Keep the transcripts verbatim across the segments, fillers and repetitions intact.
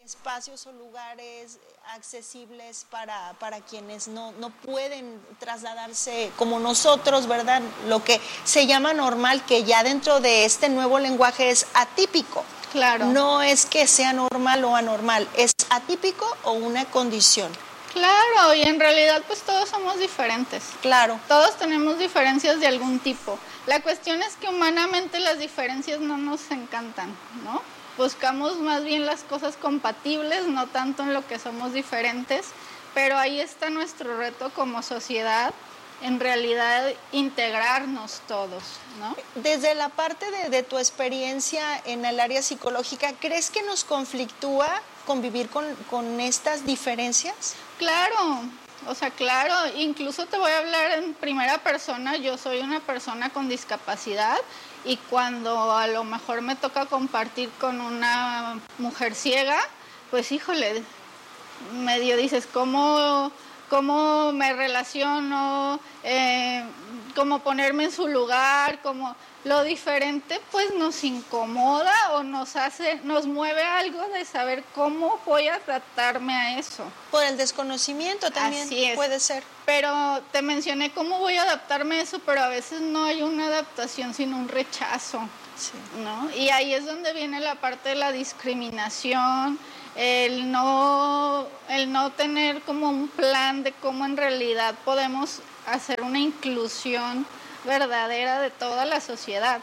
espacios o lugares accesibles para, para quienes no, no pueden trasladarse como nosotros, ¿verdad? Lo que se llama normal, que ya dentro de este nuevo lenguaje es atípico. Claro. No es que sea normal o anormal, es atípico o una condición. Claro, y en realidad pues todos somos diferentes. Claro. Todos tenemos diferencias de algún tipo. La cuestión es que humanamente las diferencias no nos encantan, ¿no? Buscamos más bien las cosas compatibles, no tanto en lo que somos diferentes, pero ahí está nuestro reto como sociedad, en realidad integrarnos todos, ¿no? Desde la parte de, de tu experiencia en el área psicológica, ¿crees que nos conflictúa convivir con, con estas diferencias? Claro, o sea, claro, incluso te voy a hablar en primera persona. Yo soy una persona con discapacidad y cuando a lo mejor me toca compartir con una mujer ciega, pues híjole, medio dices, ¿cómo, cómo me relaciono? Eh, ¿Cómo ponerme en su lugar? ¿Cómo? Lo diferente pues nos incomoda o nos hace, nos mueve algo de saber cómo voy a adaptarme a eso. Por el desconocimiento también. Así es. Puede ser. Pero te mencioné cómo voy a adaptarme a eso, pero a veces no hay una adaptación sino un rechazo, sí. ¿no? Y ahí es donde viene la parte de la discriminación, el no, el no tener como un plan de cómo en realidad podemos hacer una inclusión verdadera de toda la sociedad,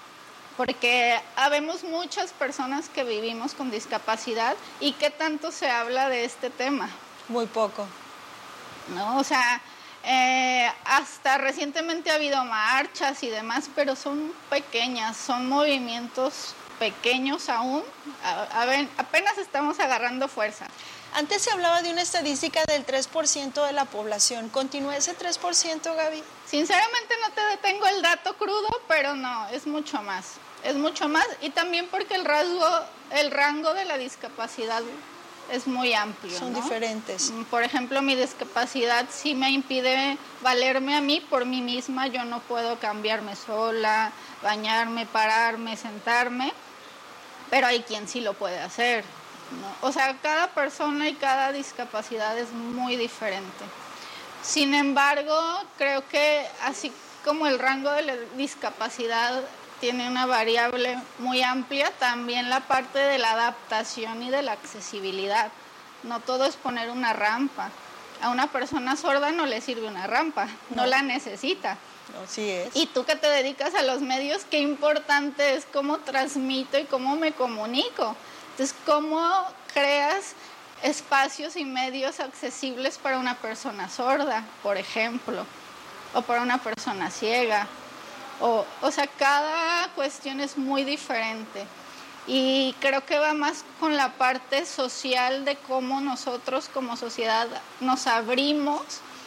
porque habemos muchas personas que vivimos con discapacidad y ¿qué tanto se habla de este tema? Muy poco, ¿no? O sea, eh, hasta recientemente ha habido marchas y demás, pero son pequeñas, son movimientos pequeños aún, a, a ver, apenas estamos agarrando fuerza. Antes se hablaba de una estadística del tres por ciento de la población. ¿Continúa ese tres por ciento, Gaby? Sinceramente no te detengo el dato crudo, pero no, es mucho más. Es mucho más y también porque el rasgo, el rango de la discapacidad es muy amplio, Son ¿no? diferentes. Por ejemplo, mi discapacidad sí me impide valerme a mí por mí misma. Yo no puedo cambiarme sola, bañarme, pararme, sentarme, pero hay quien sí lo puede hacer, ¿no? O sea, cada persona y cada discapacidad es muy diferente. Sin embargo, creo que así como el rango de la discapacidad tiene una variable muy amplia, también la parte de la adaptación y de la accesibilidad. No todo es poner una rampa. A una persona sorda no le sirve una rampa, no, no la necesita. Así es. Y tú que te dedicas a los medios, qué importante es cómo transmito y cómo me comunico. Entonces, ¿cómo creas espacios y medios accesibles para una persona sorda, por ejemplo, o para una persona ciega? O, o sea, cada cuestión es muy diferente. Y creo que va más con la parte social de cómo nosotros como sociedad nos abrimos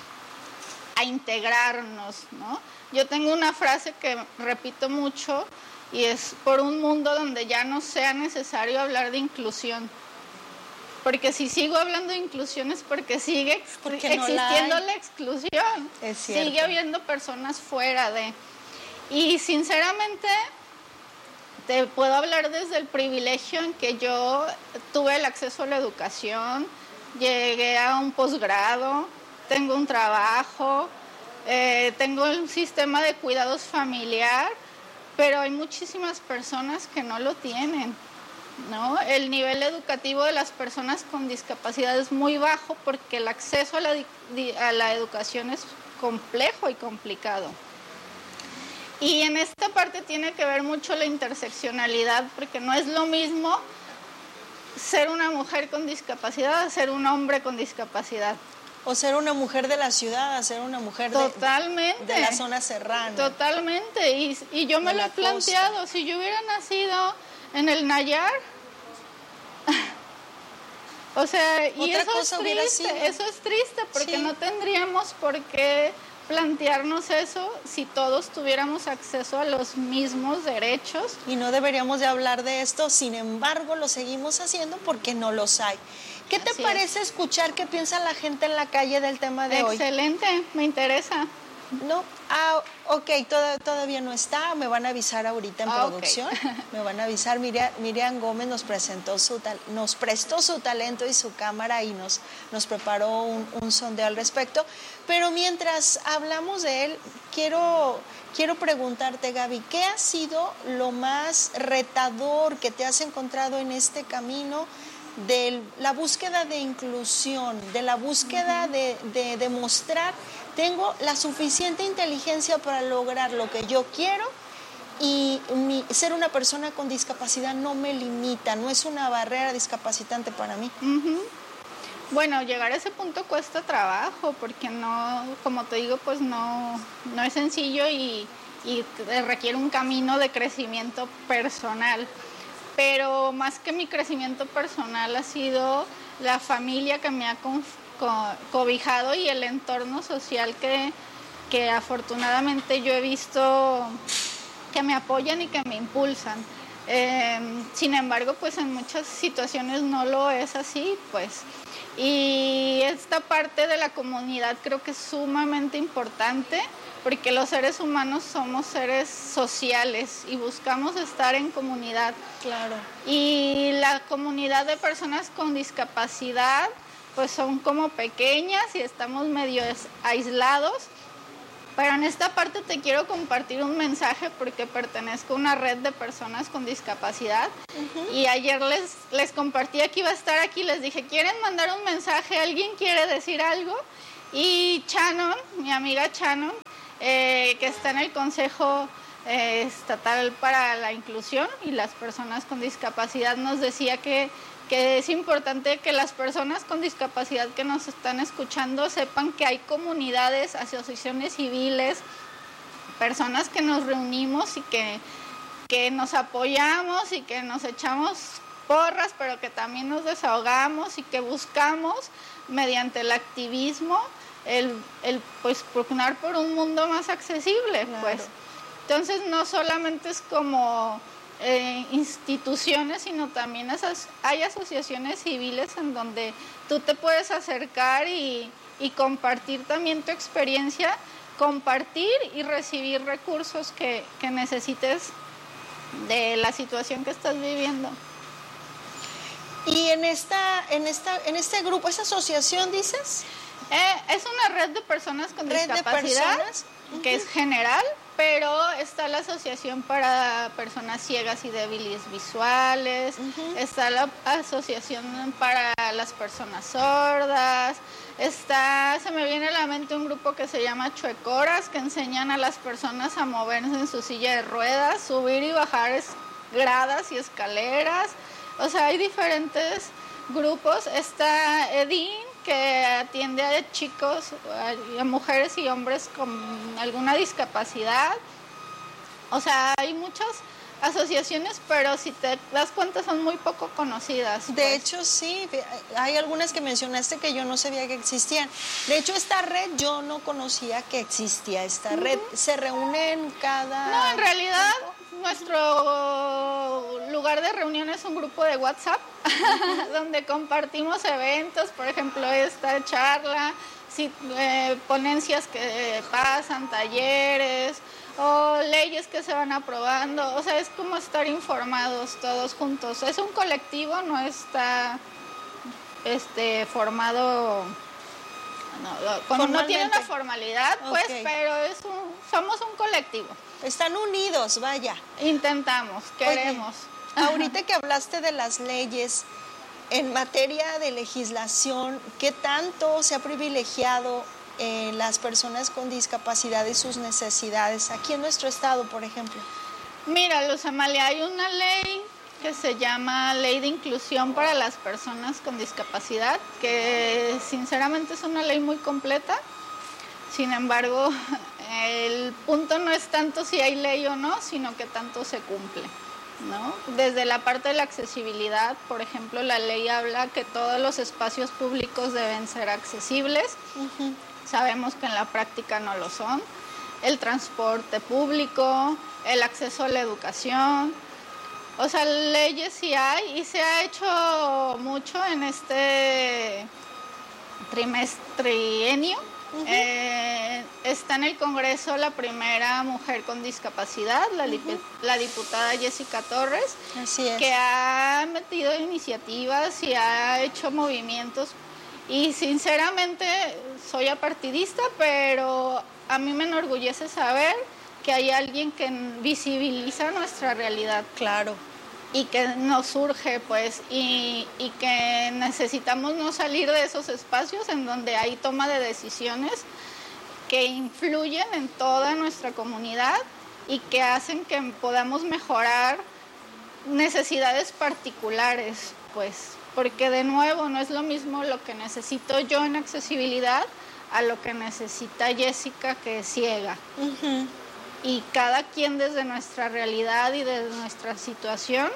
a integrarnos, ¿no? Yo tengo una frase que repito mucho y es por un mundo donde ya no sea necesario hablar de inclusión. Porque si sigo hablando de inclusión es porque sigue porque existiendo no la, la exclusión. Es cierto. Sigue habiendo personas fuera de... Y sinceramente te puedo hablar desde el privilegio en que yo tuve el acceso a la educación, llegué a un posgrado, tengo un trabajo, eh, tengo un sistema de cuidados familiar, pero hay muchísimas personas que no lo tienen, ¿no? El nivel educativo de las personas con discapacidad es muy bajo porque el acceso a la, a la educación es complejo y complicado. Y en esta parte tiene que ver mucho la interseccionalidad, porque no es lo mismo ser una mujer con discapacidad a ser un hombre con discapacidad. O ser una mujer de la ciudad a ser una mujer de, Totalmente. de la zona serrana. Totalmente. Y, y yo me lo he planteado. Costa. Si yo hubiera nacido en el Nayar, o sea, y Otra eso cosa es hubiera triste, sido. eso es triste, porque Sí. no tendríamos por qué plantearnos eso si todos tuviéramos acceso a los mismos derechos. Y no deberíamos de hablar de esto, sin embargo lo seguimos haciendo porque no los hay. ¿Qué te Así parece es. escuchar qué piensa la gente en la calle del tema de hoy? Excelente, me interesa. No, ah, ok, toda, todavía no está, me van a avisar ahorita en ah, producción, okay. me van a avisar. Miriam, Miriam Gómez nos presentó su tal, nos prestó su talento y su cámara y nos, nos preparó un, un sondeo al respecto, pero mientras hablamos de él, quiero, quiero preguntarte, Gaby, ¿qué ha sido lo más retador que te has encontrado en este camino de la búsqueda de inclusión, de la búsqueda uh-huh. de, de demostrar tengo la suficiente inteligencia para lograr lo que yo quiero y mi, ser una persona con discapacidad no me limita, no es una barrera discapacitante para mí? Uh-huh. Bueno, llegar a ese punto cuesta trabajo porque no, como te digo, pues no, no es sencillo y, y requiere un camino de crecimiento personal. Pero más que mi crecimiento personal ha sido la familia que me ha co- co- cobijado y el entorno social que, que afortunadamente yo he visto que me apoyan y que me impulsan. Eh, sin embargo, pues en muchas situaciones no lo es así, pues. Y esta parte de la comunidad creo que es sumamente importante porque los seres humanos somos seres sociales y buscamos estar en comunidad. Claro. Y la comunidad de personas con discapacidad pues son como pequeñas y estamos medio aislados. Pero en esta parte te quiero compartir un mensaje porque pertenezco a una red de personas con discapacidad. Uh-huh. Y ayer les, les compartí que iba a estar aquí, les dije, ¿quieren mandar un mensaje? ¿Alguien quiere decir algo? Y Shannon, mi amiga Shannon, eh, que está en el Consejo eh, Estatal para la Inclusión y las Personas con Discapacidad, nos decía que que es importante que las personas con discapacidad que nos están escuchando sepan que hay comunidades, asociaciones civiles, personas que nos reunimos y que, que nos apoyamos y que nos echamos porras, pero que también nos desahogamos y que buscamos mediante el activismo el, el pues pugnar por un mundo más accesible. Claro. Pues. Entonces no solamente es como Eh, instituciones, sino también esas, hay asociaciones civiles en donde tú te puedes acercar y, y compartir también tu experiencia, compartir y recibir recursos que, que necesites de la situación que estás viviendo. Y en esta, en esta, en este grupo, ¿esa asociación dices? Eh, es una red de personas con ¿Red discapacidad de personas? Uh-huh. Que es general, pero está la Asociación para Personas Ciegas y Débiles Visuales, uh-huh. Está la Asociación para las Personas Sordas, está, se me viene a la mente un grupo que se llama Chuecoras, que enseñan a las personas a moverse en su silla de ruedas, subir y bajar gradas y escaleras. O sea, hay diferentes grupos. Está Edín, que atiende a chicos, a mujeres y hombres con alguna discapacidad. O sea, hay muchas asociaciones, pero si te das cuenta son muy poco conocidas. De pues. hecho, sí, hay algunas que mencionaste que yo no sabía que existían. De hecho, esta red yo no conocía que existía esta uh-huh. red. ¿Se reúnen cada...? No, en realidad nuestro lugar de reunión es un grupo de WhatsApp uh-huh. donde compartimos eventos, por ejemplo, esta charla, si, eh, ponencias que pasan, talleres o leyes que se van aprobando. O sea, es como estar informados todos juntos. Es un colectivo, no está este formado, no, como no tiene una formalidad, pues, okay. Pero es un, somos un colectivo. Están unidos, vaya. Intentamos, queremos. Oye, ahorita que hablaste de las leyes, en materia de legislación, ¿qué tanto se ha privilegiado eh, las personas con discapacidad y sus necesidades aquí en nuestro estado, por ejemplo? Mira, Luz Amalia, hay una ley que se llama Ley de Inclusión para las Personas con Discapacidad, que sinceramente es una ley muy completa. Sin embargo, el punto no es tanto si hay ley o no, sino que tanto se cumple, ¿no? Desde la parte de la accesibilidad, por ejemplo, la ley habla que todos los espacios públicos deben ser accesibles. Uh-huh. Sabemos que en la práctica no lo son. El transporte público, el acceso a la educación. O sea, leyes sí hay y se ha hecho mucho en este trimestre, trienio. Uh-huh. Eh, está en el Congreso la primera mujer con discapacidad, la, uh-huh. la diputada Jessica Torres, Así es. que ha metido iniciativas y ha hecho movimientos. Y sinceramente soy apartidista, pero a mí me enorgullece saber que hay alguien que visibiliza nuestra realidad. Claro. Y que nos surge, pues, y, y que necesitamos no salir de esos espacios en donde hay toma de decisiones que influyen en toda nuestra comunidad y que hacen que podamos mejorar necesidades particulares, pues, porque de nuevo no es lo mismo lo que necesito yo en accesibilidad a lo que necesita Jessica, que es ciega. Uh-huh. Y cada quien desde nuestra realidad y desde nuestra situación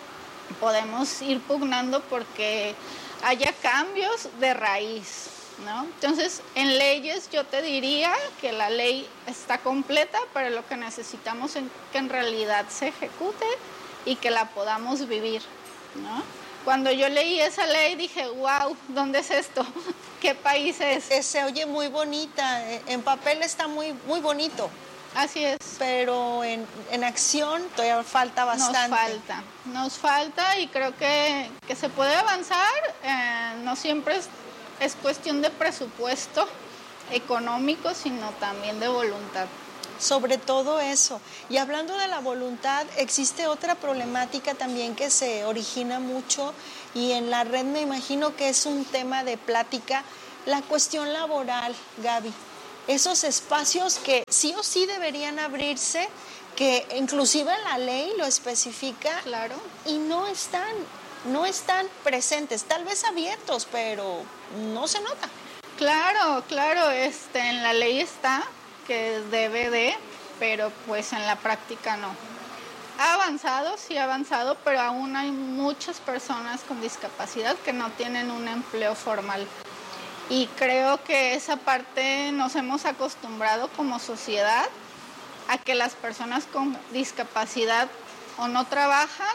podemos ir pugnando porque haya cambios de raíz, ¿no? Entonces, en leyes yo te diría que la ley está completa, pero lo que necesitamos es que en realidad se ejecute y que la podamos vivir, ¿no? Cuando yo leí esa ley dije, wow, ¿dónde es esto? ¿Qué país es? Se oye muy bonita, en papel está muy, muy bonito. Así es. Pero en, en acción todavía falta bastante. Nos falta, nos falta y creo que, que se puede avanzar. Eh, no siempre es, es cuestión de presupuesto económico, sino también de voluntad. Sobre todo eso. Y hablando de la voluntad, existe otra problemática también que se origina mucho y en la red me imagino que es un tema de plática, la cuestión laboral, Gaby. Esos espacios que sí o sí deberían abrirse, que inclusive la ley lo especifica. Claro. Y no están, no están presentes, tal vez abiertos, pero no se nota. Claro, claro, este, en la ley está que debe de, pero pues en la práctica no. Ha avanzado, sí ha avanzado, pero aún hay muchas personas con discapacidad que no tienen un empleo formal. Y creo que esa parte nos hemos acostumbrado como sociedad a que las personas con discapacidad o no trabajan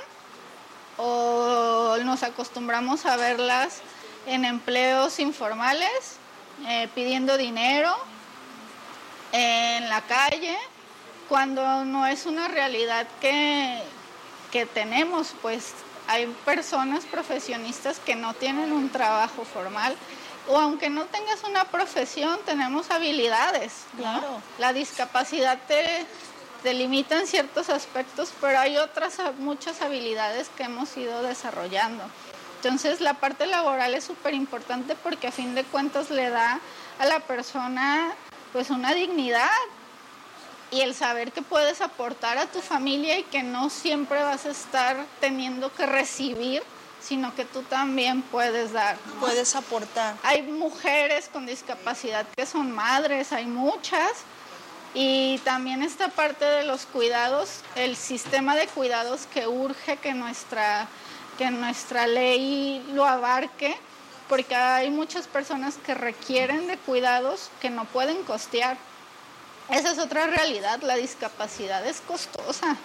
o nos acostumbramos a verlas en empleos informales, eh, pidiendo dinero eh, en la calle, cuando no es una realidad que, que tenemos, pues hay personas profesionistas que no tienen un trabajo formal. O aunque no tengas una profesión, tenemos habilidades, ¿no? Claro. La discapacidad te, te limita en ciertos aspectos, pero hay otras muchas habilidades que hemos ido desarrollando. Entonces, la parte laboral es súper importante porque a fin de cuentas le da a la persona pues una dignidad y el saber que puedes aportar a tu familia y que no siempre vas a estar teniendo que recibir, sino que tú también puedes dar, ¿no? Puedes aportar. Hay mujeres con discapacidad que son madres, hay muchas, y también esta parte de los cuidados, el sistema de cuidados que urge que nuestra, que nuestra ley lo abarque, porque hay muchas personas que requieren de cuidados que no pueden costear. Esa es otra realidad, la discapacidad es costosa,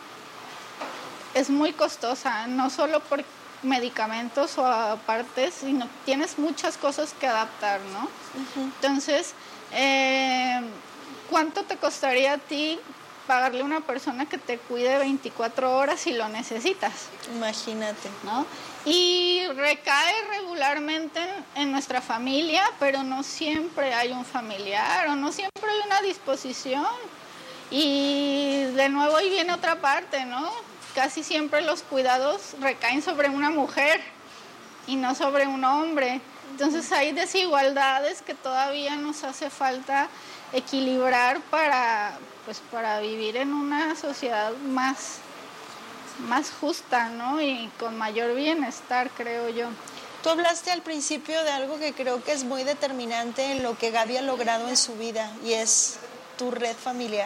es muy costosa, no solo porque medicamentos o aparte, sino tienes muchas cosas que adaptar, ¿no? Uh-huh. Entonces, eh, ¿cuánto te costaría a ti pagarle a una persona que te cuide veinticuatro horas si lo necesitas? Imagínate. ¿No? Y recae regularmente en, en nuestra familia, pero no siempre hay un familiar o no siempre hay una disposición. Y de nuevo ahí viene otra parte, ¿no? Casi siempre los cuidados recaen sobre una mujer y no sobre un hombre. Entonces hay desigualdades que todavía nos hace falta equilibrar para, pues, para vivir en una sociedad más, más justa, ¿no? Y con mayor bienestar, creo yo. Tú hablaste al principio de algo que creo que es muy determinante en lo que Gaby ha logrado en su vida y es tu red familiar.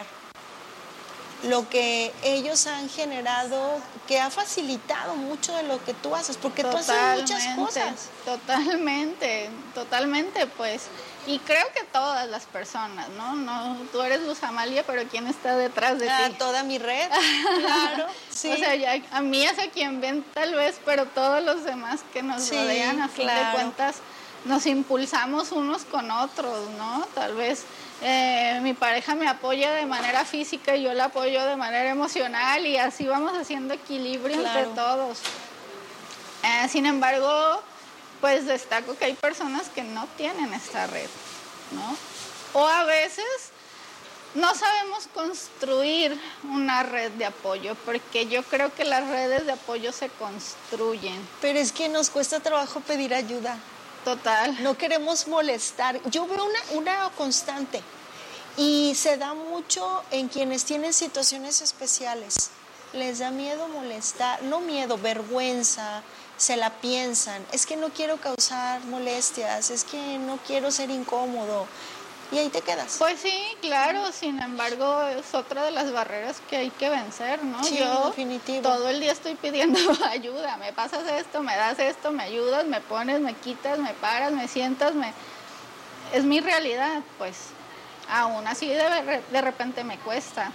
Lo que ellos han generado, que ha facilitado mucho de lo que tú haces, porque totalmente, tú haces muchas cosas. Totalmente, totalmente, pues. Y creo que todas las personas, ¿no? No, tú eres Luz Amalia, pero ¿quién está detrás de ah, ti? Toda mi red, claro. Sí. O sea, ya, a mí es a quien ven tal vez, pero todos los demás que nos sí, rodean, a fin claro. de cuentas, nos impulsamos unos con otros, ¿no? Tal vez eh, mi pareja me apoya de manera física y yo la apoyo de manera emocional y así vamos haciendo equilibrio claro. entre todos. Eh, sin embargo, pues destaco que hay personas que no tienen esta red, ¿no? O a veces no sabemos construir una red de apoyo, porque yo creo que las redes de apoyo se construyen. Pero es que nos cuesta trabajo pedir ayuda. Total. No queremos molestar. Yo veo una, una constante y se da mucho en quienes tienen situaciones especiales. Les da miedo molestar, no miedo, vergüenza, se la piensan. Es que no quiero causar molestias, es que no quiero ser incómodo. Y ahí te quedas. Pues sí, claro, sin embargo es otra de las barreras que hay que vencer, ¿no? Sí, yo definitivo. Todo el día estoy pidiendo ayuda, me pasas esto, me das esto, me ayudas, me pones, me quitas, me paras, me sientas, me... es mi realidad, pues aún así de, de repente me cuesta,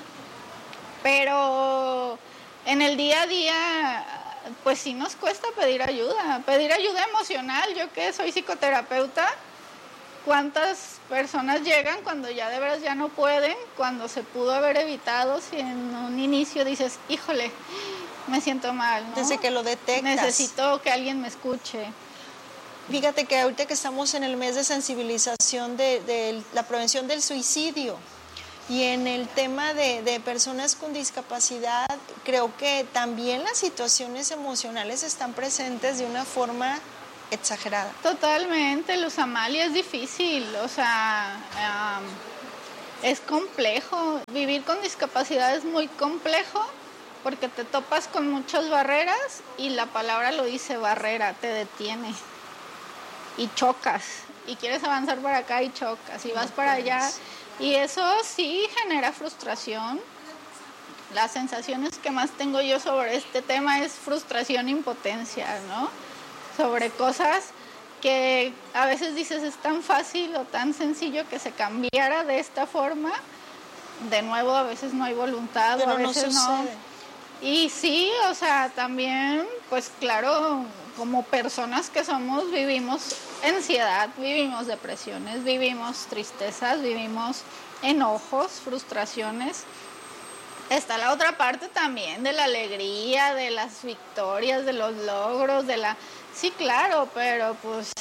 pero en el día a día pues sí nos cuesta pedir ayuda, pedir ayuda emocional. Yo que soy psicoterapeuta, ¿cuántas personas llegan cuando ya de veras ya no pueden, cuando se pudo haber evitado? Si en un inicio dices, híjole, me siento mal, ¿no? Desde que lo detectas. Necesito que alguien me escuche. Fíjate que ahorita que estamos en el mes de sensibilización de, de la prevención del suicidio y en el tema de, de personas con discapacidad, creo que también las situaciones emocionales están presentes de una forma exagerada. Totalmente, Luz Amalia, es difícil, o sea, um, es complejo. Vivir con discapacidad es muy complejo porque te topas con muchas barreras y la palabra lo dice, barrera, te detiene y chocas y quieres avanzar para acá y chocas y vas para allá y eso sí genera frustración. Las sensaciones que más tengo yo sobre este tema es frustración e impotencia, ¿no? Sobre cosas que a veces dices es tan fácil o tan sencillo que se cambiara de esta forma. De nuevo, a veces no hay voluntad, pero o a veces no, no. Y sí, o sea, también, pues claro, como personas que somos, vivimos ansiedad, vivimos depresiones, vivimos tristezas, vivimos enojos, frustraciones. Está la otra parte también de la alegría, de las victorias, de los logros, de la... Sí, claro, pero pues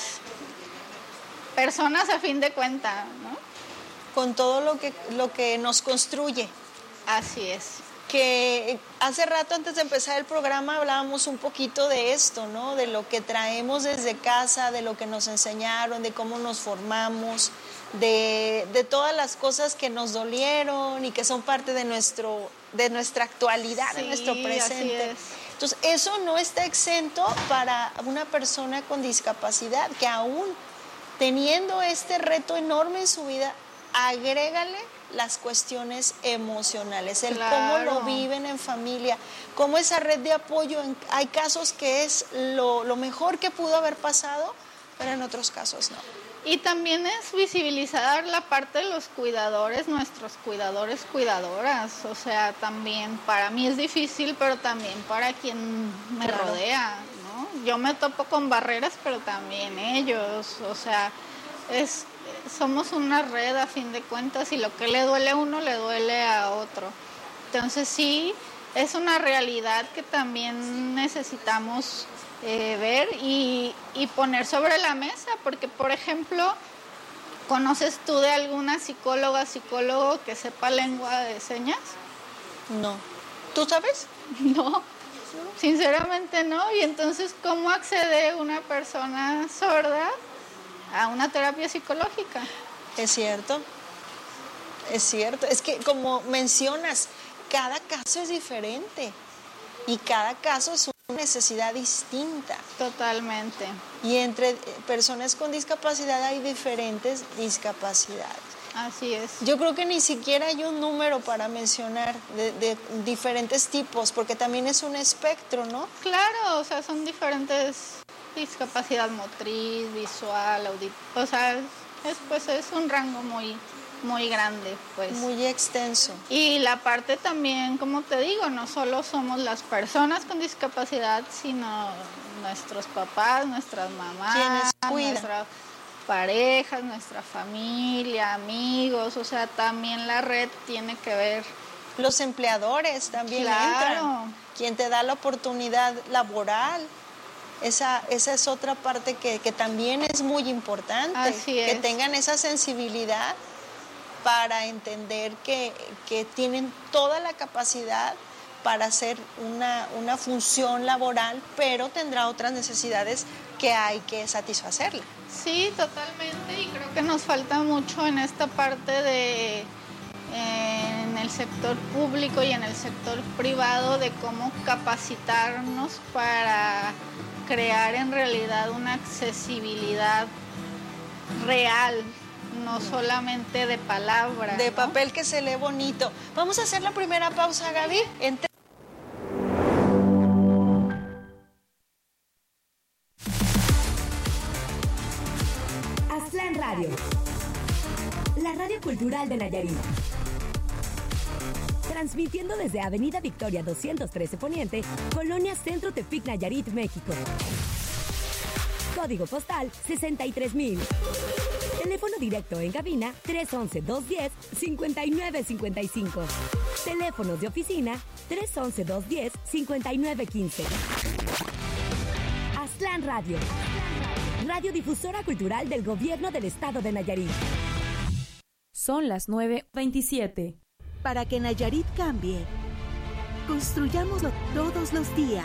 personas a fin de cuentas, ¿no? Con todo lo que, lo que nos construye. Así es. Que hace rato, antes de empezar el programa, hablábamos un poquito de esto, ¿no? De lo que traemos desde casa, de lo que nos enseñaron, de cómo nos formamos, de, de todas las cosas que nos dolieron y que son parte de, nuestro, de nuestra actualidad, sí, de nuestro presente. Así es. Entonces, eso no está exento para una persona con discapacidad, que aún teniendo este reto enorme en su vida, agrégale las cuestiones emocionales, el claro. cómo lo viven en familia, cómo esa red de apoyo, en, hay casos que es lo, lo mejor que pudo haber pasado, pero en otros casos no. Y también es visibilizar la parte de los cuidadores, nuestros cuidadores, cuidadoras, o sea, también para mí es difícil, pero también para quien me claro. rodea, ¿no? Yo me topo con barreras, pero también ellos, o sea, es... somos una red a fin de cuentas y lo que le duele a uno le duele a otro. Entonces sí, es una realidad que también necesitamos eh, ver y, y poner sobre la mesa, porque por ejemplo, ¿conoces tú de alguna psicóloga, psicólogo que sepa lengua de señas? No. ¿Tú sabes? No, sinceramente no. Y entonces, ¿cómo accede una persona sorda a una terapia psicológica? Es cierto, es cierto. Es que como mencionas, cada caso es diferente y cada caso es una necesidad distinta. Totalmente. Y entre personas con discapacidad hay diferentes discapacidades. Así es. Yo creo que ni siquiera hay un número para mencionar de, de diferentes tipos, porque también es un espectro, ¿no? Claro, o sea, son diferentes... discapacidad motriz, visual, auditiva, o sea, es, pues es un rango muy, muy grande, pues. Muy extenso. Y la parte también, como te digo, no solo somos las personas con discapacidad, sino nuestros papás, nuestras mamás, quienes cuidan. Nuestra, parejas, nuestra familia, amigos, o sea, también la red tiene que ver. Los empleadores también Claro. entran. Quien te da la oportunidad laboral. Esa, esa es otra parte que, que también es muy importante. Así es. Que tengan esa sensibilidad para entender que, que tienen toda la capacidad para hacer una, una función laboral, pero tendrá otras necesidades que hay que satisfacerle. Sí, totalmente, y creo que nos falta mucho en esta parte de, eh, en el sector público y en el sector privado, de cómo capacitarnos para crear en realidad una accesibilidad real, no solamente de palabra. De ¿no? papel que se lee bonito. Vamos a hacer la primera pausa, Gaby. Entre... Aztlán Radio, la radio cultural de Nayarit. Transmitiendo desde Avenida Victoria doscientos trece Poniente, Colonia Centro Tepic, Nayarit, México. Código postal sesenta y tres mil. Teléfono directo en cabina tres once, dos diez, cincuenta y nueve cincuenta y cinco. Teléfonos de oficina tres once, dos diez, cincuenta y nueve quince. Aztlán Radio, radiodifusora cultural del Gobierno del Estado de Nayarit. Son las nueve veintisiete. Para que Nayarit cambie, construyámoslo todos los días.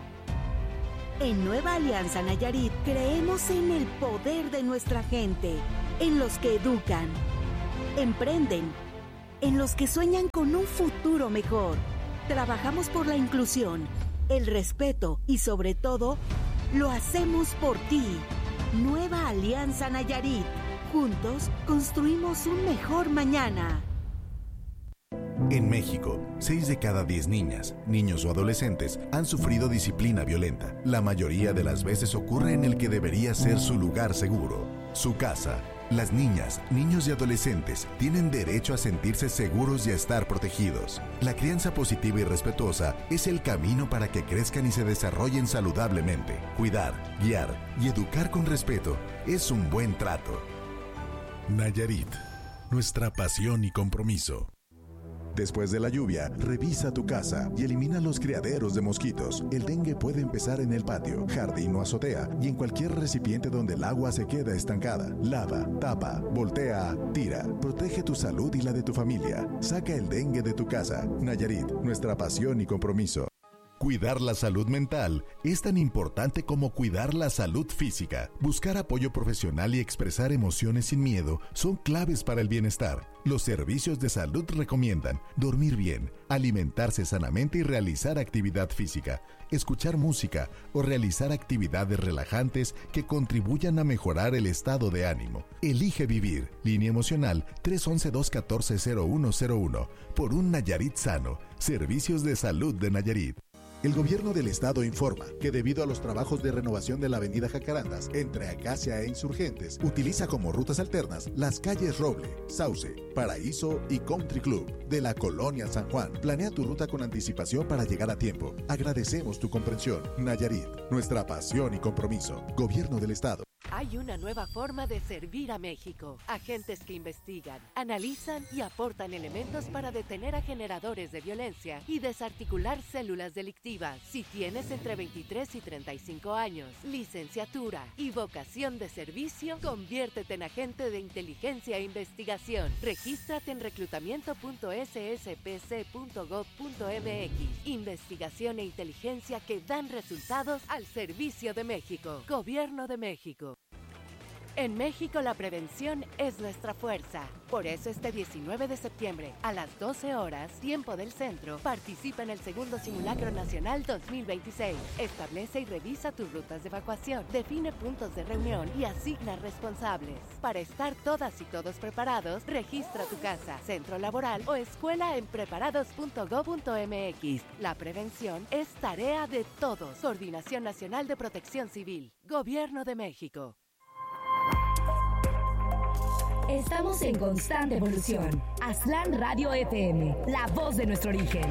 En Nueva Alianza Nayarit creemos en el poder de nuestra gente, en los que educan, emprenden, en los que sueñan con un futuro mejor. Trabajamos por la inclusión, el respeto y sobre todo, lo hacemos por ti. Nueva Alianza Nayarit. Juntos construimos un mejor mañana. En México, seis de cada diez niñas, niños o adolescentes han sufrido disciplina violenta. La mayoría de las veces ocurre en el que debería ser su lugar seguro, su casa. Las niñas, niños y adolescentes tienen derecho a sentirse seguros y a estar protegidos. La crianza positiva y respetuosa es el camino para que crezcan y se desarrollen saludablemente. Cuidar, guiar y educar con respeto es un buen trato. Nayarit, nuestra pasión y compromiso. Después de la lluvia, revisa tu casa y elimina los criaderos de mosquitos. El dengue puede empezar en el patio, jardín o azotea y en cualquier recipiente donde el agua se queda estancada. Lava, tapa, voltea, tira. Protege tu salud y la de tu familia. Saca el dengue de tu casa. Nayarit, nuestra pasión y compromiso. Cuidar la salud mental es tan importante como cuidar la salud física. Buscar apoyo profesional y expresar emociones sin miedo son claves para el bienestar. Los servicios de salud recomiendan dormir bien, alimentarse sanamente y realizar actividad física, escuchar música o realizar actividades relajantes que contribuyan a mejorar el estado de ánimo. Elige vivir. Línea emocional tres once, dos catorce, cero uno cero uno. Por un Nayarit sano. Servicios de salud de Nayarit. El gobierno del estado informa que debido a los trabajos de renovación de la avenida Jacarandas entre Acacia e Insurgentes, utiliza como rutas alternas las calles Roble, Sauce, Paraíso y Country Club de la Colonia San Juan. Planea tu ruta con anticipación para llegar a tiempo. Agradecemos tu comprensión. Nayarit, nuestra pasión y compromiso. Gobierno del estado. Hay una nueva forma de servir a México. Agentes que investigan, analizan y aportan elementos para detener a generadores de violencia y desarticular células delictivas. Si tienes entre veintitrés y treinta y cinco años, licenciatura y vocación de servicio, conviértete en agente de inteligencia e investigación. Regístrate en reclutamiento punto s s p c punto gov punto m x. Investigación e inteligencia que dan resultados al servicio de México. Gobierno de México. En México la prevención es nuestra fuerza. Por eso este diecinueve de septiembre a las doce horas, tiempo del centro, participa en el segundo Simulacro Nacional dos mil veintiséis. Establece y revisa tus rutas de evacuación, define puntos de reunión y asigna responsables. Para estar todas y todos preparados, registra tu casa, centro laboral o escuela en preparados punto gov punto m x. La prevención es tarea de todos. Coordinación Nacional de Protección Civil. Gobierno de México. Estamos en constante evolución. Aztlán Radio F M, la voz de nuestro origen.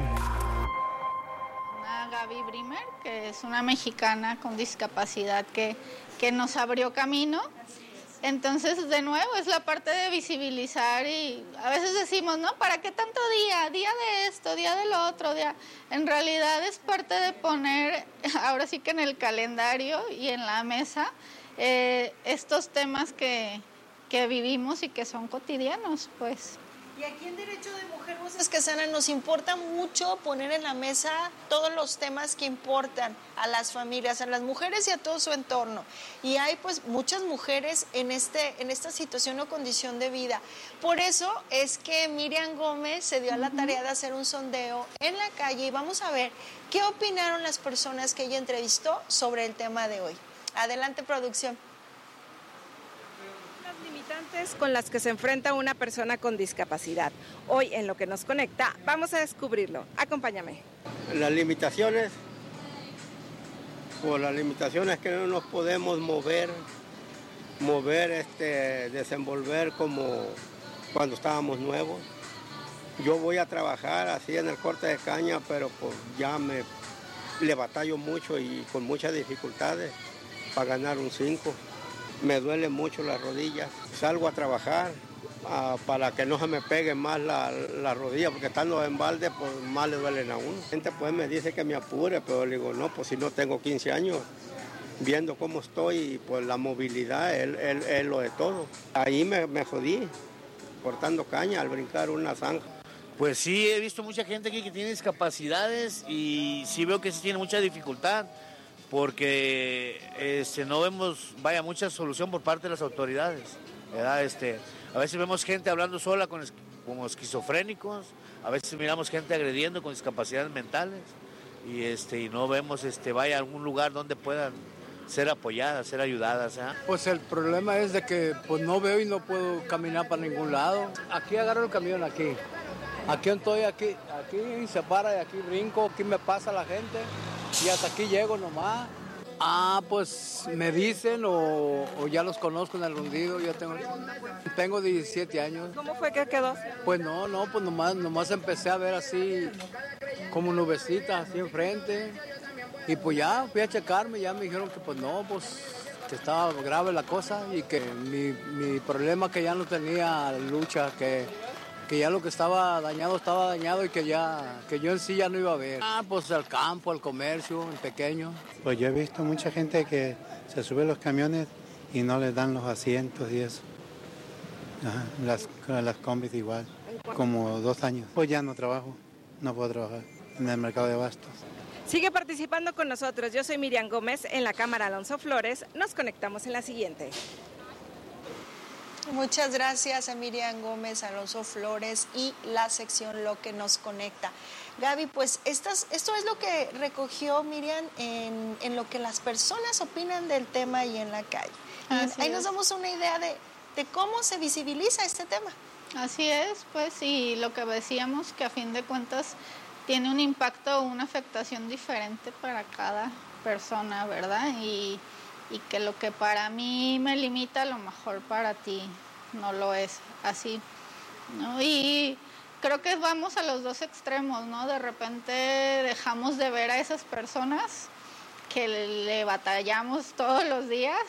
Una Gaby Brimer, que es una mexicana con discapacidad que, que nos abrió camino Entonces, de nuevo, es la parte de visibilizar y a veces decimos, ¿no? ¿Para qué tanto día? Día de esto, día del otro, día... En realidad es parte de poner, ahora sí que en el calendario y en la mesa, eh, estos temas que, que vivimos y que son cotidianos, pues. Y aquí en Derecho de Mujer Voces que Sanan nos importa mucho poner en la mesa todos los temas que importan a las familias, a las mujeres y a todo su entorno. Y hay pues muchas mujeres en, este, en esta situación o condición de vida. Por eso es que Miriam Gómez se dio a la tarea de hacer un sondeo en la calle y vamos a ver qué opinaron las personas que ella entrevistó sobre el tema de hoy. Adelante, producción. Con las que se enfrenta una persona con discapacidad. Hoy en Lo que nos conecta vamos a descubrirlo. Acompáñame. Las limitaciones, por las limitaciones que no nos podemos mover, mover, este, desenvolver como cuando estábamos nuevos. Yo voy a trabajar así en el corte de caña, pero pues ya me le batallo mucho y con muchas dificultades para ganar un cinco. Me duelen mucho las rodillas. Salgo a trabajar uh, para que no se me pegue más la, la rodilla, porque estando en balde, pues más le duelen a uno. La gente pues me dice que me apure, pero le digo, no, pues si no tengo quince años, viendo cómo estoy, pues la movilidad es, es, es lo de todo. Ahí me, me jodí, cortando caña al brincar una zanja. Pues sí, he visto mucha gente aquí que tiene discapacidades y sí veo que sí tiene mucha dificultad, porque este, no vemos, vaya, mucha solución por parte de las autoridades, ¿verdad? Este, a veces vemos gente hablando sola con como esquizofrénicos, a veces miramos gente agrediendo con discapacidades mentales y, este, y no vemos, este, vaya, algún lugar donde puedan ser apoyadas, ser ayudadas. ¿eh? Pues el problema es de que pues no veo y no puedo caminar para ningún lado. Aquí agarro el camión, aquí. Aquí estoy, aquí, aquí se para y aquí brinco, aquí me pasa la gente. Y hasta aquí llego nomás. Ah, pues me dicen o, o ya los conozco en el hundido. Yo tengo, tengo diecisiete años. ¿Cómo fue que quedó? Pues no, no, pues nomás, nomás empecé a ver así como nubecitas así enfrente. Y pues ya fui a checarme, ya me dijeron que pues no, pues que estaba grave la cosa y que mi, mi problema que ya no tenía lucha, que... que ya lo que estaba dañado estaba dañado y que ya que yo en sí ya no iba a ver. Ah, pues al campo, al comercio, en pequeño. Pues yo he visto mucha gente que se sube a los camiones y no les dan los asientos y eso. Ajá, las, las combis igual, como dos años. Pues ya no trabajo, no puedo trabajar en el mercado de abastos. Sigue participando con nosotros. Yo soy Miriam Gómez, en la Cámara Alonso Flores. Nos conectamos en la siguiente. Muchas gracias a Miriam Gómez, Alonso Flores y la sección Lo que nos conecta. Gaby, pues estas, esto es lo que recogió Miriam en, en lo que las personas opinan del tema y en la calle. Y ahí es. Nos damos una idea de, de cómo se visibiliza este tema. Así es, pues, y lo que decíamos que a fin de cuentas tiene un impacto o una afectación diferente para cada persona, ¿verdad? Y y que lo que para mí me limita, a lo mejor para ti no lo es así, ¿no? Y creo que vamos a los dos extremos, ¿no? De repente dejamos de ver a esas personas que le batallamos todos los días,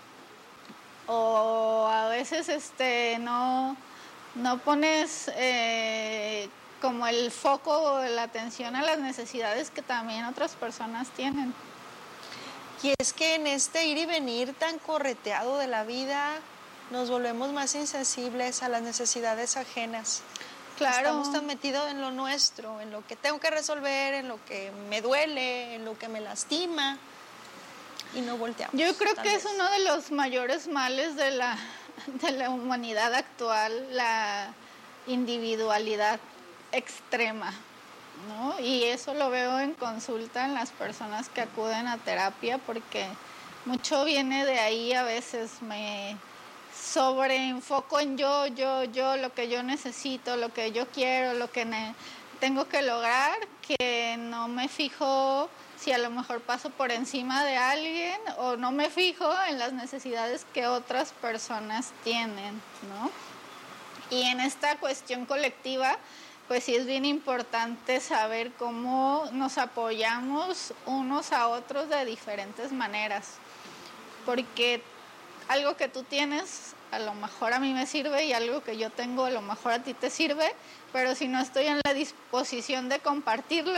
o a veces este no, no pones eh, como el foco o la atención a las necesidades que también otras personas tienen. Y es que en este ir y venir tan correteado de la vida nos volvemos más insensibles a las necesidades ajenas. Claro. Estamos tan metidos en lo nuestro, en lo que tengo que resolver, en lo que me duele, en lo que me lastima y no volteamos. Yo creo que vez. es uno de los mayores males de la, de la humanidad actual, la individualidad extrema, ¿no? Y eso lo veo en consulta en las personas que acuden a terapia, porque mucho viene de ahí. A veces me sobreenfoco en yo, yo, yo, lo que yo necesito, lo que yo quiero, lo que ne- tengo que lograr, que no me fijo si a lo mejor paso por encima de alguien, o no me fijo en las necesidades que otras personas tienen, ¿no? Y en esta cuestión colectiva, pues sí es bien importante saber cómo nos apoyamos unos a otros de diferentes maneras, porque algo que tú tienes a lo mejor a mí me sirve y algo que yo tengo a lo mejor a ti te sirve, pero si no estoy en la disposición de compartirlo,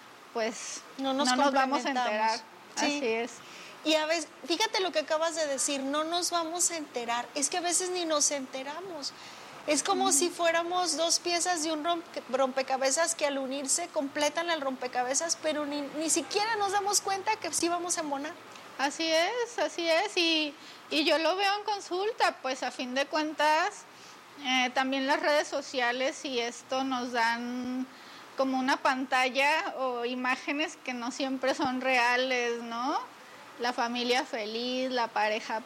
pues no nos, no nos vamos a enterar. Sí. Así es. Y a veces, fíjate lo que acabas de decir, no nos vamos a enterar, es que a veces ni nos enteramos. Es como mm. si fuéramos dos piezas de un rompe, rompecabezas que al unirse completan el rompecabezas, pero ni, ni siquiera nos damos cuenta que sí vamos a embonar. Así es, así es, y, y yo lo veo en consulta, pues a fin de cuentas, eh, también las redes sociales y esto nos dan como una pantalla o imágenes que no siempre son reales, ¿no? La familia feliz, la pareja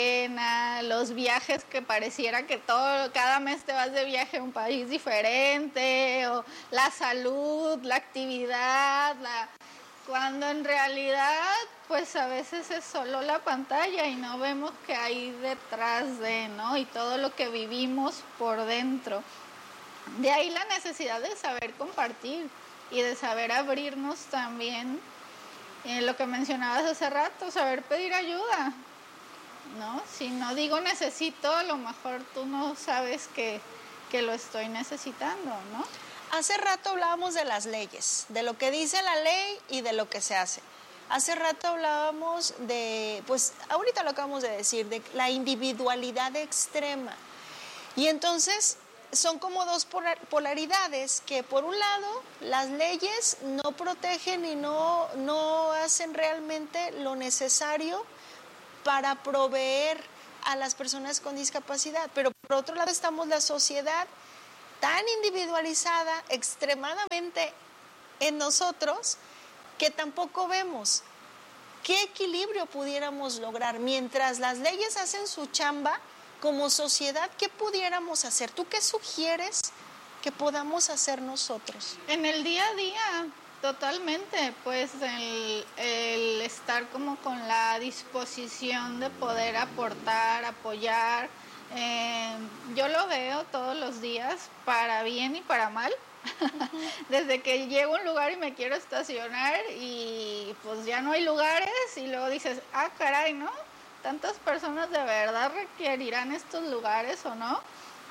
plena, los viajes que pareciera que todo, cada mes te vas de viaje a un país diferente, o la salud, la actividad, la... cuando en realidad pues a veces es solo la pantalla y no vemos qué hay detrás de, ¿no? Y todo lo que vivimos por dentro. De ahí la necesidad de saber compartir y de saber abrirnos también, eh, lo que mencionabas hace rato, saber pedir ayuda, ¿no? Si no digo necesito, a lo mejor tú no sabes que, que lo estoy necesitando, ¿no? Hace rato hablábamos de las leyes, de lo que dice la ley y de lo que se hace. Hace rato hablábamos de, pues ahorita lo acabamos de decir, de la individualidad extrema. Y entonces son como dos polaridades que por un lado las leyes no protegen y no, no hacen realmente lo necesario para proveer a las personas con discapacidad, pero por otro lado estamos la sociedad tan individualizada, extremadamente en nosotros, que tampoco vemos qué equilibrio pudiéramos lograr. Mientras las leyes hacen su chamba, como sociedad, ¿qué pudiéramos hacer? ¿Tú qué sugieres que podamos hacer nosotros? En el día a día, totalmente, pues el, el estar como con la disposición de poder aportar, apoyar. Eh, yo lo veo todos los días, para bien y para mal. Desde que llego a un lugar y me quiero estacionar y pues ya no hay lugares y luego dices, ah, caray, ¿no? ¿Tantas personas de verdad requerirán estos lugares o no?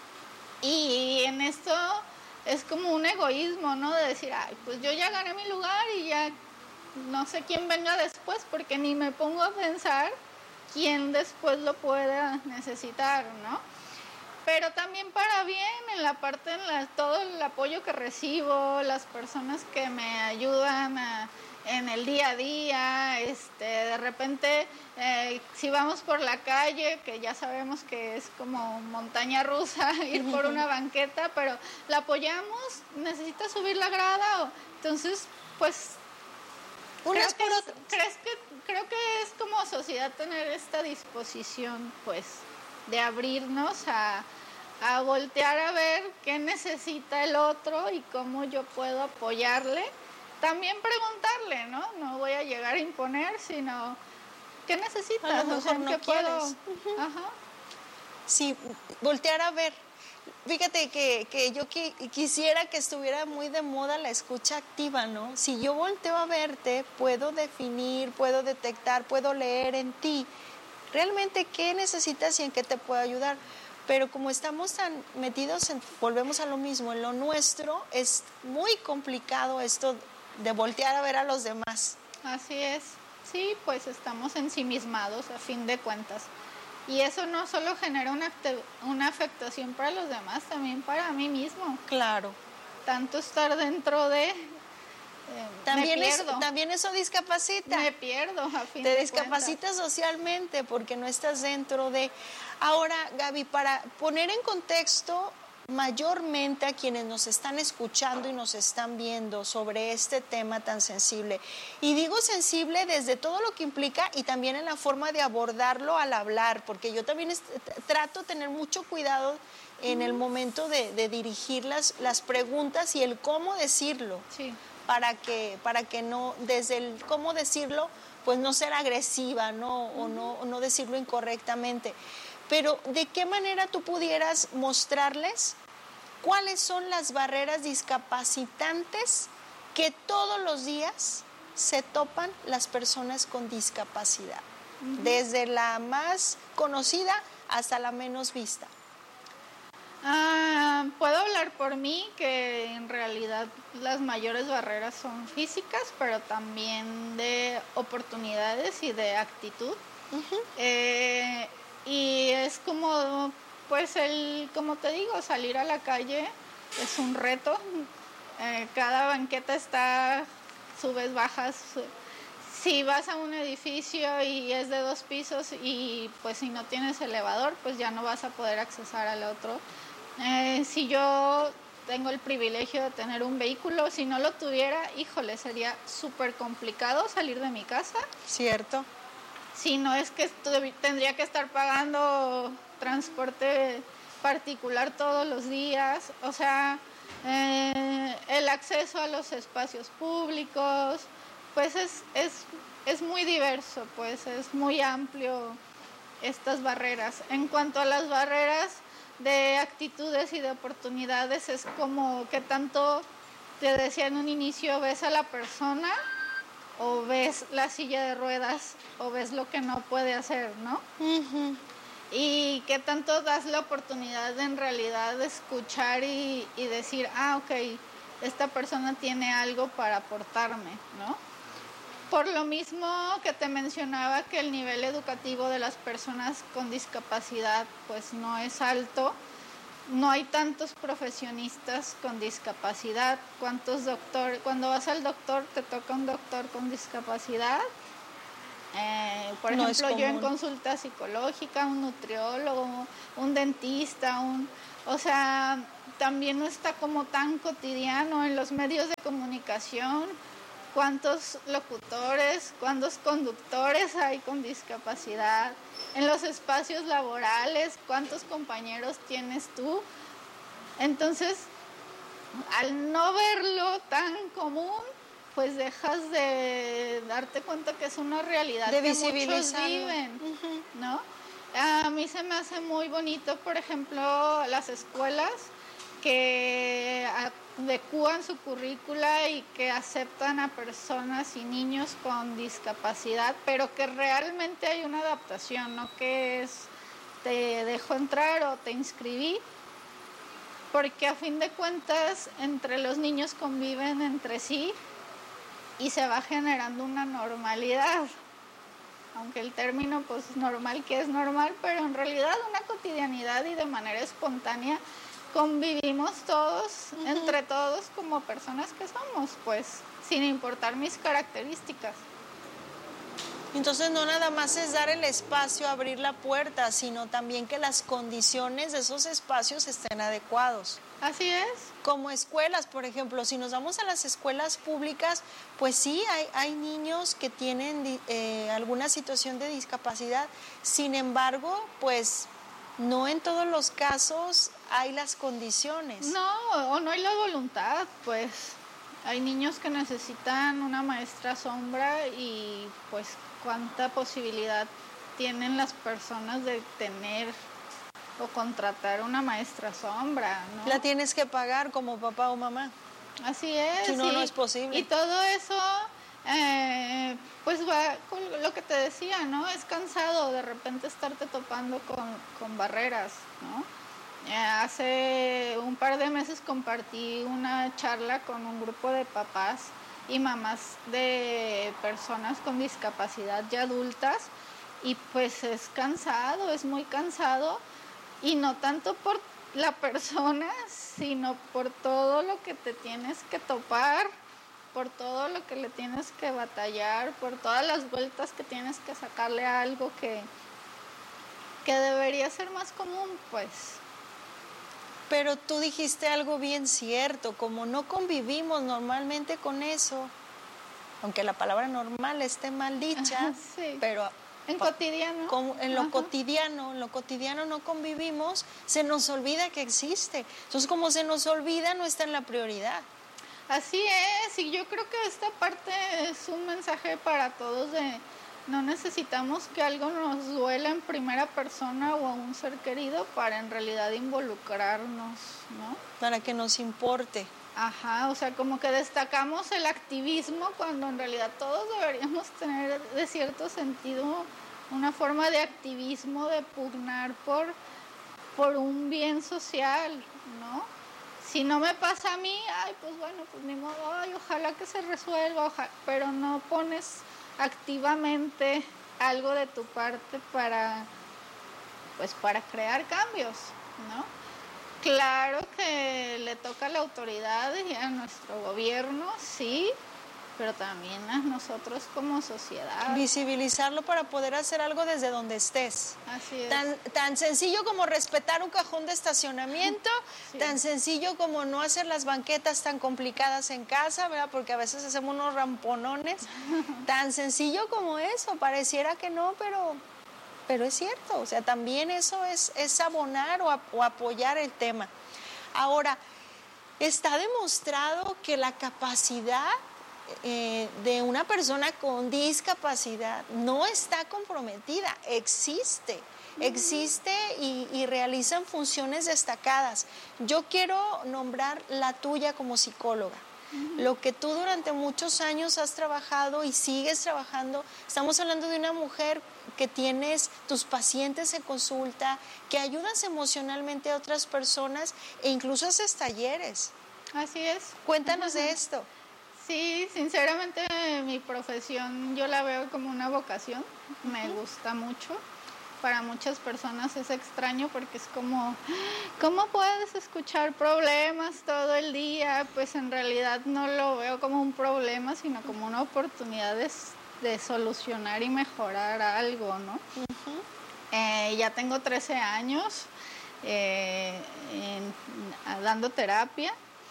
Y en esto es como un egoísmo, ¿no? De decir, ay, pues yo ya gané mi lugar y ya no sé quién venga después, porque ni me pongo a pensar quién después lo pueda necesitar, ¿no? Pero también para bien, en la parte, en la, todo el apoyo que recibo, las personas que me ayudan a, en el día a día, este, de repente, eh, si vamos por la calle, que ya sabemos que es como montaña rusa, ir por una banqueta, pero la apoyamos, necesita subir la grada, o, entonces, pues, unas creo, por que, ¿crees que, creo que es como sociedad tener esta disposición, pues, de abrirnos a, a voltear a ver qué necesita el otro y cómo yo puedo apoyarle. También preguntarle, ¿no? No voy a llegar a imponer, sino ¿qué necesitas? A lo mejor O sea, no ¿qué quieres. puedo? Uh-huh. Ajá. Sí, voltear a ver. Fíjate que, que yo qui- quisiera que estuviera muy de moda la escucha activa, ¿no? Si yo volteo a verte, puedo definir, puedo detectar, puedo leer en ti realmente qué necesitas y en qué te puedo ayudar. Pero como estamos tan metidos, en, volvemos a lo mismo, en lo nuestro, es muy complicado esto de voltear a ver a los demás. Así es. Sí, pues estamos ensimismados a fin de cuentas. Y eso no solo genera una, una afectación para los demás, también para mí mismo. Claro. Tanto estar dentro de... Eh, también, me eso, también eso discapacita. Me pierdo, a fin Te de discapacita cuentas. socialmente porque no estás dentro de... Ahora, Gaby, para poner en contexto mayormente a quienes nos están escuchando y nos están viendo sobre este tema tan sensible, y digo sensible desde todo lo que implica y también en la forma de abordarlo al hablar, porque yo también est- trato de tener mucho cuidado en el momento de, de dirigir las, las preguntas y el cómo decirlo. Sí. Para que, para que no, desde el cómo decirlo, pues no ser agresiva, ¿no? O no, o no decirlo incorrectamente. Pero, ¿de qué manera tú pudieras mostrarles cuáles son las barreras discapacitantes que todos los días se topan las personas con discapacidad? uh-huh. desde la más conocida hasta la menos vista. Ah, puedo hablar por mí que en realidad las mayores barreras son físicas, pero también de oportunidades y de actitud. Uh-huh. Eh, y es como, pues el, como te digo, salir a la calle es un reto. Eh, cada banqueta está, subes, bajas. Si vas a un edificio y es de dos pisos y pues si no tienes elevador, pues ya no vas a poder accesar al otro. Eh, si yo tengo el privilegio de tener un vehículo, si no lo tuviera, híjole, sería súper complicado salir de mi casa. Cierto. Si no es que tendría que estar pagando transporte particular todos los días, o sea, eh, el acceso a los espacios públicos, pues es, es, es muy diverso, pues es muy amplio estas barreras. En cuanto a las barreras de actitudes y de oportunidades, es como que tanto, te decía en un inicio, ves a la persona o ves la silla de ruedas o ves lo que no puede hacer, ¿no? Uh-huh. Y que tanto das la oportunidad de en realidad escuchar y, y decir, ah, ok, esta persona tiene algo para aportarme, ¿no? Por lo mismo que te mencionaba que el nivel educativo de las personas con discapacidad pues no es alto, no hay tantos profesionistas con discapacidad. ¿Cuántos doctores? Cuando vas al doctor te toca un doctor con discapacidad. Eh, por no ejemplo, yo en consulta psicológica, un nutriólogo, un dentista, un, o sea, también no está como tan cotidiano en los medios de comunicación. ¿Cuántos locutores, cuántos conductores hay con discapacidad? En los espacios laborales, ¿cuántos compañeros tienes tú? Entonces, al no verlo tan común, pues dejas de darte cuenta que es una realidad de que muchos viven, uh-huh. ¿no? A mí se me hace muy bonito, por ejemplo, las escuelas que adecúan su currícula y que aceptan a personas y niños con discapacidad, pero que realmente hay una adaptación, no que es te dejo entrar o te inscribí, porque a fin de cuentas entre los niños conviven entre sí y se va generando una normalidad, aunque el término pues normal que es normal, pero en realidad una cotidianidad y de manera espontánea convivimos todos, uh-huh. entre todos como personas que somos, pues sin importar mis características. Entonces no nada más es dar el espacio, abrir la puerta, sino también que las condiciones de esos espacios estén adecuados. Así es. Como escuelas, por ejemplo, si nos vamos a las escuelas públicas, pues sí, hay, hay niños que tienen eh, alguna situación de discapacidad, sin embargo, pues no en todos los casos hay las condiciones. No, o no hay la voluntad, pues hay niños que necesitan una maestra sombra y pues cuánta posibilidad tienen las personas de tener o contratar una maestra sombra, ¿no? La tienes que pagar como papá o mamá. Así es. Si no, y, no es posible. Y todo eso, eh, pues va con lo que te decía, ¿no? Es cansado de repente estarte topando con, con barreras, ¿no? Eh, hace un par de meses compartí una charla con un grupo de papás y mamás de personas con discapacidad ya adultas y pues es cansado, es muy cansado y no tanto por la persona, sino por todo lo que te tienes que topar, por todo lo que le tienes que batallar, por todas las vueltas que tienes que sacarle a algo que, que debería ser más común, pues. Pero tú dijiste algo bien cierto, como no convivimos normalmente con eso, aunque la palabra normal esté mal dicha, Ajá, sí. pero en cotidiano, como en lo Ajá. cotidiano, en lo cotidiano no convivimos, se nos olvida que existe. Entonces, como se nos olvida, no está en la prioridad. Así es, y yo creo que esta parte es un mensaje para todos de no necesitamos que algo nos duela en primera persona o a un ser querido para en realidad involucrarnos, ¿no? Para que nos importe. Ajá, o sea, como que destacamos el activismo cuando en realidad todos deberíamos tener de cierto sentido una forma de activismo, de pugnar por, por un bien social, ¿no? Si no me pasa a mí, ay, pues bueno, pues ni modo, ay, ojalá que se resuelva, ojalá, pero no pones activamente algo de tu parte para, pues para crear cambios, ¿no? Claro que le toca a la autoridad y a nuestro gobierno, sí, pero también a nosotros como sociedad. Visibilizarlo para poder hacer algo desde donde estés. Así es. Tan, tan sencillo como respetar un cajón de estacionamiento, sí. Tan sencillo como no hacer las banquetas tan complicadas en casa, ¿verdad? Porque a veces hacemos unos ramponones. Tan sencillo como eso, pareciera que no, pero, pero es cierto. O sea, también eso es, es abonar o, o apoyar el tema. Ahora, está demostrado que la capacidad Eh, de una persona con discapacidad no está comprometida, existe, existe y, y realizan funciones destacadas. Yo quiero nombrar la tuya como psicóloga. Uh-huh. Lo que tú durante muchos años has trabajado y sigues trabajando, estamos hablando de una mujer que tienes tus pacientes en consulta, que ayudas emocionalmente a otras personas e incluso haces talleres. Así es. Cuéntanos uh-huh. de esto. Sí, sinceramente mi profesión yo la veo como una vocación, uh-huh. me gusta mucho. Para muchas personas es extraño porque es como, ¿cómo puedes escuchar problemas todo el día? Pues en realidad no lo veo como un problema, sino como una oportunidad de, de solucionar y mejorar algo, ¿no? Uh-huh. Eh, ya tengo trece años eh, en, dando terapia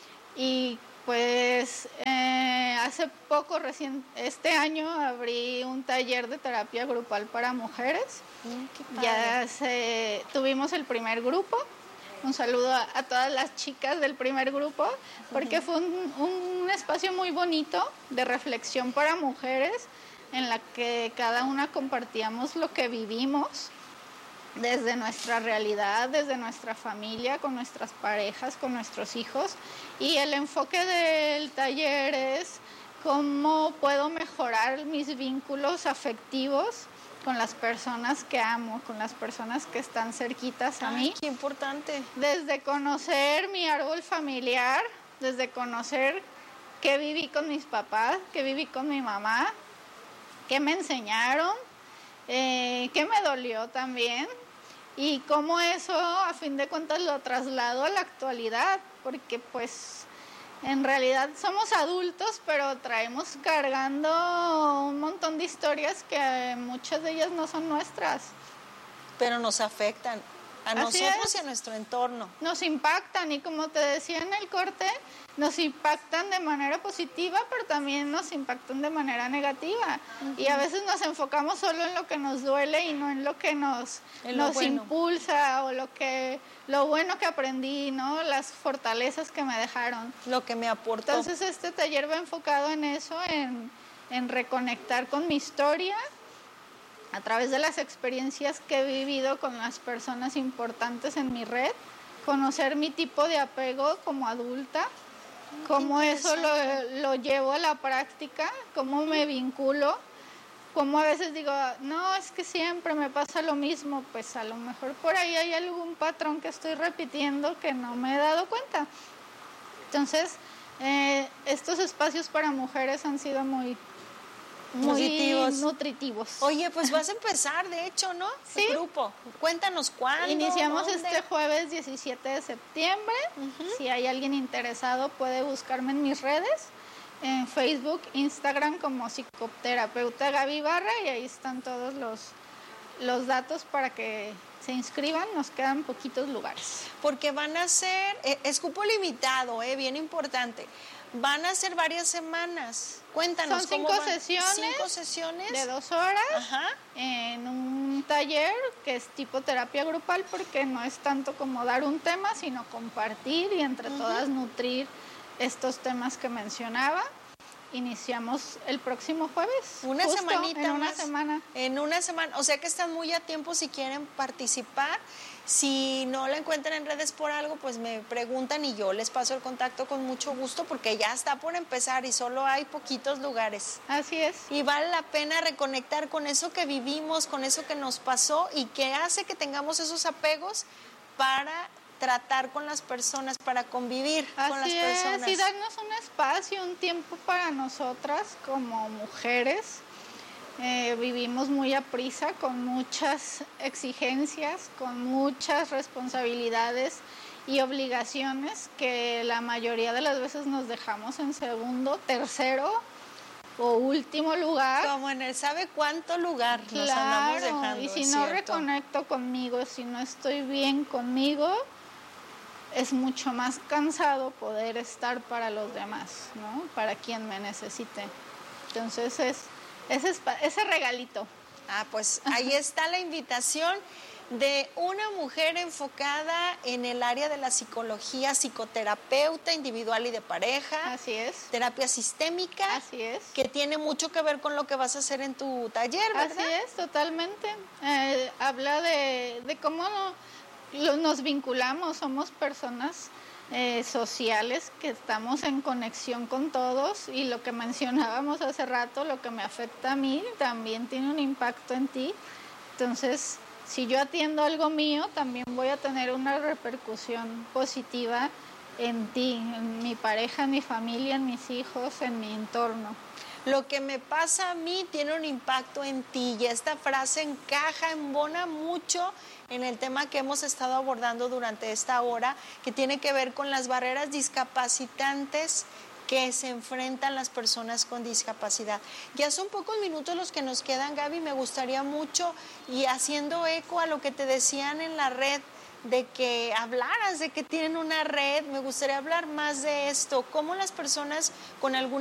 y pues eh, hace poco, recién, este año abrí un taller de terapia grupal para mujeres. Mm, ya se, tuvimos el primer grupo. Un saludo a, a todas las chicas del primer grupo, porque uh-huh. fue un, un espacio muy bonito de reflexión para mujeres, en la que cada una compartíamos lo que vivimos desde nuestra realidad, desde nuestra familia, con nuestras parejas, con nuestros hijos. Y el enfoque del taller es cómo puedo mejorar mis vínculos afectivos con las personas que amo, con las personas que están cerquitas a Ay, mí. ¡Qué importante! Desde conocer mi árbol familiar, desde conocer qué viví con mis papás, qué viví con mi mamá, qué me enseñaron, eh, qué me dolió también. Y cómo eso, a fin de cuentas, lo traslado a la actualidad, porque pues en realidad somos adultos, pero traemos cargando un montón de historias que muchas de ellas no son nuestras. Pero nos afectan a Así nosotros es. Y a nuestro entorno. Nos impactan y como te decía en el corte, nos impactan de manera positiva, pero también nos impactan de manera negativa. Uh-huh. Y a veces nos enfocamos solo en lo que nos duele y no en lo que nos, en lo nos bueno. impulsa o lo que lo bueno que aprendí, ¿no? Las fortalezas que me dejaron. Lo que me aportó. Entonces este taller va enfocado en eso, en, en reconectar con mi historia a través de las experiencias que he vivido con las personas importantes en mi red, conocer mi tipo de apego como adulta, cómo eso lo, lo llevo a la práctica, cómo me vinculo, cómo a veces digo, no, es que siempre me pasa lo mismo, pues a lo mejor por ahí hay algún patrón que estoy repitiendo que no me he dado cuenta. Entonces, eh, estos espacios para mujeres han sido muy, muy Positivos. nutritivos. Oye, pues vas a empezar, de hecho, ¿no? Sí. El grupo. Cuéntanos cuándo. Iniciamos dónde. este jueves diecisiete de septiembre. Uh-huh. Si hay alguien interesado puede buscarme en mis redes, en Facebook, Instagram como psicoterapeuta Gaby Barra, y ahí están todos los, los datos para que se inscriban. Nos quedan poquitos lugares. Porque van a ser, eh, es cupo limitado, eh, bien importante. Van a ser varias semanas. Cuéntanos. Son cinco cómo van. sesiones. Cinco sesiones. De dos horas. Ajá. En un taller que es tipo terapia grupal, porque no es tanto como dar un tema, sino compartir y entre uh-huh. todas nutrir estos temas que mencionaba. iniciamos el próximo jueves. Una justo semanita en una más. semana. En una semana, o sea que están muy a tiempo si quieren participar. Si no la encuentran en redes por algo, pues me preguntan y yo les paso el contacto con mucho gusto porque ya está por empezar y solo hay poquitos lugares. Así es. Y vale la pena reconectar con eso que vivimos, con eso que nos pasó y que hace que tengamos esos apegos para tratar con las personas, para convivir Así con las es, personas. y darnos un espacio, un tiempo para nosotras como mujeres. Eh, vivimos muy a prisa, con muchas exigencias, con muchas responsabilidades y obligaciones que la mayoría de las veces nos dejamos en segundo, tercero o último lugar. Como en el sabe cuánto lugar nos claro, andamos dejando. y si es no cierto. reconecto conmigo, si no estoy bien conmigo, es mucho más cansado poder estar para los demás, ¿no? Para quien me necesite. Entonces es ese, ese regalito. Ah, pues ahí está la invitación de una mujer enfocada en el área de la psicología, psicoterapeuta individual y de pareja. Así es. Terapia sistémica. Así es. Que tiene mucho que ver con lo que vas a hacer en tu taller, ¿verdad? Así es, totalmente. Eh, habla de, de cómo lo, nos vinculamos, somos personas eh, sociales que estamos en conexión con todos y lo que mencionábamos hace rato, lo que me afecta a mí también tiene un impacto en ti. Entonces, si yo atiendo algo mío, también voy a tener una repercusión positiva en ti, en mi pareja, en mi familia, en mis hijos, en mi entorno. Lo que me pasa a mí tiene un impacto en ti y esta frase encaja, embona mucho en el tema que hemos estado abordando durante esta hora, que tiene que ver con las barreras discapacitantes que se enfrentan las personas con discapacidad. Ya son pocos minutos los que nos quedan, Gaby, me gustaría mucho, y haciendo eco a lo que te decían en la red, de que hablaras de que tienen una red, me gustaría hablar más de esto, cómo las personas con alguna